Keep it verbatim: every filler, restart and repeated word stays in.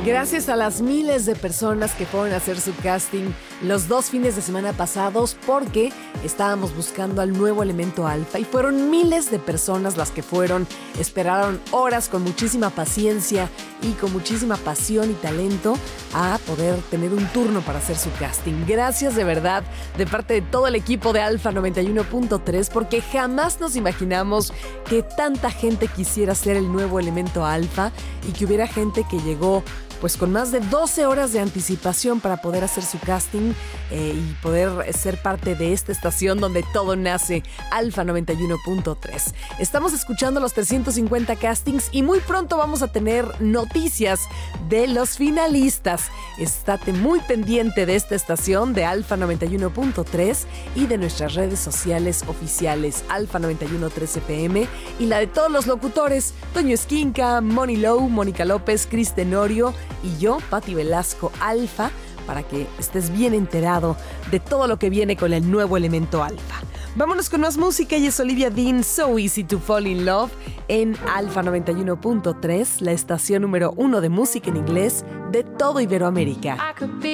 Gracias a las miles de personas que fueron a hacer su casting los dos fines de semana pasados, porque estábamos buscando al nuevo elemento alfa y fueron miles de personas las que fueron, esperaron horas con muchísima paciencia y con muchísima pasión y talento a poder tener un turno para hacer su casting. Gracias de verdad de parte de todo el equipo de Alfa noventa y uno punto tres, porque jamás nos imaginamos que tanta gente quisiera ser el nuevo elemento alfa y que hubiera gente que llegó pues con más de doce horas de anticipación para poder hacer su casting eh, y poder ser parte de esta estación donde todo nace, Alfa noventa y uno punto tres. Estamos escuchando los trescientos cincuenta castings y muy pronto vamos a tener noticias de los finalistas. Estate muy pendiente de esta estación de Alfa noventa y uno punto tres y de nuestras redes sociales oficiales, Alfa noventa y uno punto tres F M, y la de todos los locutores, Toño Esquinca, Moni Low, Mónica López, Cris Tenorio y yo, Pati Velasco Alfa, para que estés bien enterado de todo lo que viene con el nuevo elemento alfa. Vámonos con más música. Ella es Olivia Dean, So Easy to Fall in Love, en Alfa noventa y uno punto tres, la estación número uno de música en inglés de todo Iberoamérica. I could be